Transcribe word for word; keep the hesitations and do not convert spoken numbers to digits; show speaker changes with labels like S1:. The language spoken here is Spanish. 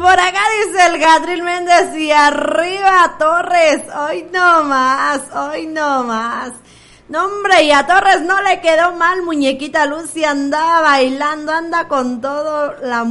S1: por acá dice el Gatriel Méndez y arriba Torres, hoy no más, hoy no más. No hombre, y a Torres no le quedó mal, muñequita Lucy andaba bailando, anda con todo la